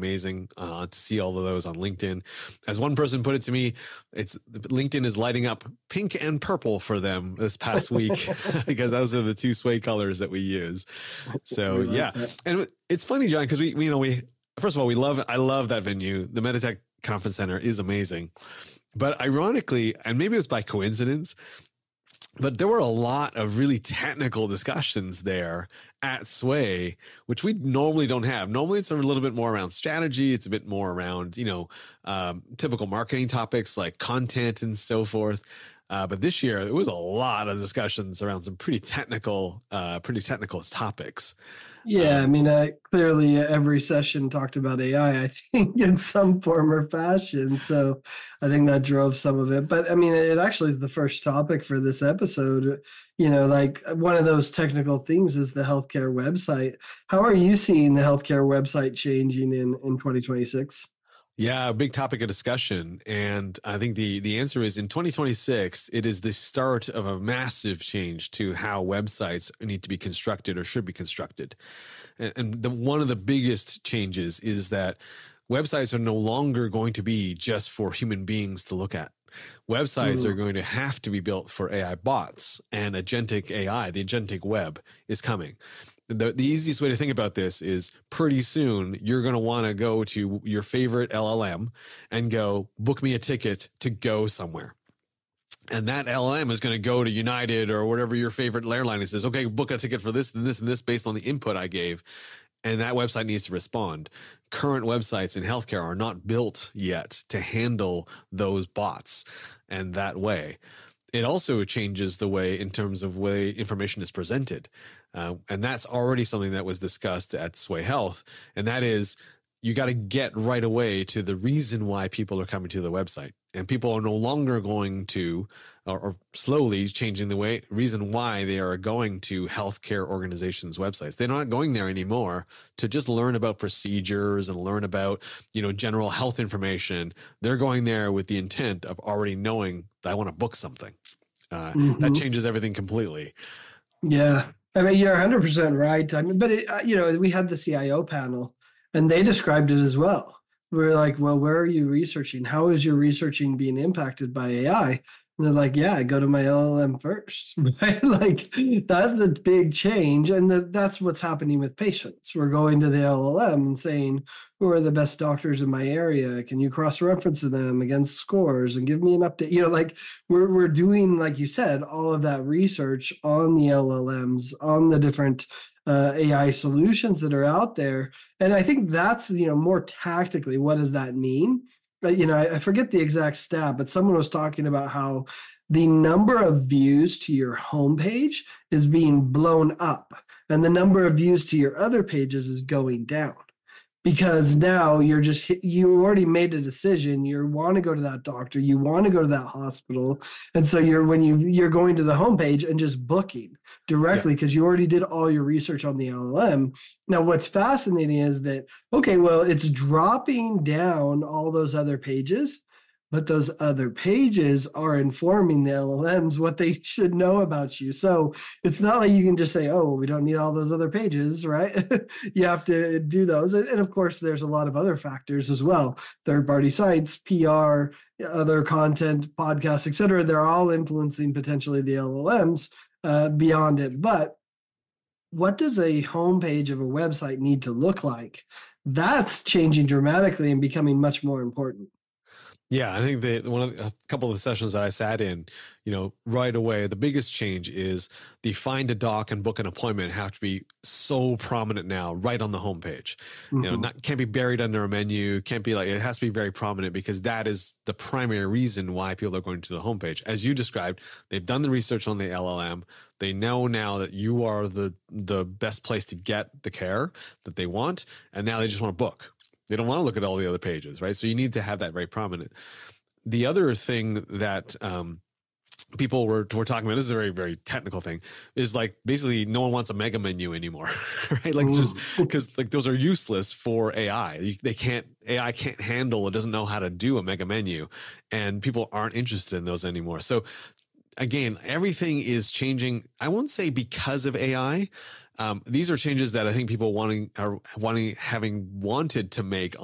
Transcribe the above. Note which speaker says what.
Speaker 1: amazing to see all of those on LinkedIn. As one person put it to me, it's LinkedIn is lighting up pink and purple for them this past week because those are the two sway colors that we use. So yeah, and it's funny, John, because we first of all, I love that venue. The Meditech Conference Center is amazing, but ironically, and maybe it was by coincidence, but there were a lot of really technical discussions there at Sway, which we normally don't have. Normally, it's a little bit more around strategy. It's a bit more around, typical marketing topics like content and so forth. But this year, it was a lot of discussions around some pretty technical topics.
Speaker 2: Yeah, I mean, clearly every session talked about AI, I think, in some form or fashion. So I think that drove some of it. But I mean, it actually is the first topic for this episode. Like one of those technical things is the healthcare website. How are you seeing the healthcare website changing in 2026?
Speaker 1: Yeah, a big topic of discussion. And I think the answer is in 2026, it is the start of a massive change to how websites need to be constructed or should be constructed. And one of the biggest changes is that websites are no longer going to be just for human beings to look at. Websites are going to have to be built for AI bots, and agentic AI, the agentic web, is coming. The easiest way to think about this is pretty soon you're going to want to go to your favorite LLM and go book me a ticket to go somewhere. And that LLM is going to go to United or whatever your favorite airline is, says, okay, book a ticket for this and this and this based on the input I gave. And that website needs to respond. Current websites in healthcare are not built yet to handle those bots and that way. It also changes the way in terms of way information is presented. And that's already something that was discussed at Sway Health. And that is, you got to get right away to the reason why people are coming to the website. And people are no longer going to, or slowly changing the reason why they are going to healthcare organizations' websites. They're not going there anymore to just learn about procedures and learn about, general health information. They're going there with the intent of already knowing that I want to book something. That changes everything completely.
Speaker 2: Yeah. I mean, you're 100% right. I mean, but we had the CIO panel and they described it as well. We're like, well, where are you researching? How is your researching being impacted by AI? And they're like, yeah, I go to my LLM first, right? Like that's a big change. And that's what's happening with patients. We're going to the LLM and saying, who are the best doctors in my area? Can you cross-reference them against scores and give me an update? Like we're doing, like you said, all of that research on the LLMs, on the different AI solutions that are out there. And I think that's, more tactically, what does that mean? I forget the exact stat, but someone was talking about how the number of views to your homepage is being blown up and the number of views to your other pages is going down. Because now you already made a decision. You want to go to that doctor. You want to go to that hospital. And so you're going to the homepage and just booking directly because you already did all your research on the LLM. Now, what's fascinating is that, okay, well, it's dropping down all those other pages, but those other pages are informing the LLMs what they should know about you. So it's not like you can just say, oh, we don't need all those other pages, right? You have to do those. And of course, there's a lot of other factors as well. Third-party sites, PR, other content, podcasts, et cetera. They're all influencing potentially the LLMs beyond it. But what does a homepage of a website need to look like? That's changing dramatically and becoming much more important.
Speaker 1: Yeah, I think a couple of the sessions that I sat in, right away, the biggest change is the find a doc and book an appointment have to be so prominent now, right on the homepage. Can't be buried under a menu, can't be it has to be very prominent because that is the primary reason why people are going to the homepage. As you described, they've done the research on the LLM. They know now that you are the best place to get the care that they want, and now they just want to book. They don't want to look at all the other pages, right? So you need to have that very prominent. The other thing that people were talking about, this is a very, very technical thing, is basically no one wants a mega menu anymore, right? Just because those are useless for AI. AI can't handle, it doesn't know how to do a mega menu, and people aren't interested in those anymore. So again, everything is changing. I won't say because of AI. These are changes that I think people having wanted to make